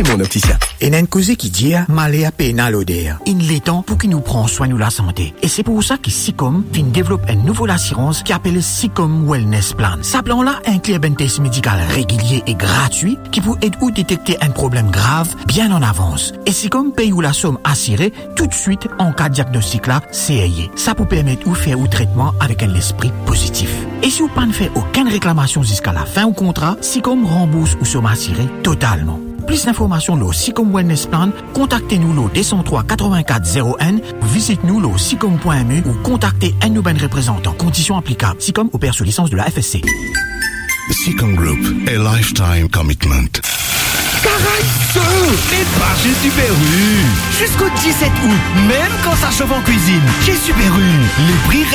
chez mon opticien. Et n'a une cause qui dit, malé à peine à l'odeur. Il est temps pour qu'il nous prenne soin de la santé. Et c'est pour ça que SICOM vient développer une nouvelle assurance qui appelle SICOM Wellness Plan. Ce plan-là inclut un test médical régulier et gratuit qui peut aider ou détecter un problème grave bien en avance. Et SICOM paye ou la somme assurée tout de suite en cas de diagnostic là, CAI. Ça peut permettre ou faire ou traitement avec un esprit positif. Et si vous ne faites aucune réclamation jusqu'à la fin du contrat, SICOM rembourse ou somme assurée totalement. Plus d'informations sur SICOM Wellness Plan, contactez-nous au 203 84 0N, visitez-nous au sicom.me ou contactez un nouvel représentant. Conditions applicables. SICOM opère sous licence de la FSC. SICOM Group, a lifetime commitment. Caraïso! Les pas chez Super U! Jusqu'au 17 août, même quand ça chauffe en cuisine, chez Super U, les prix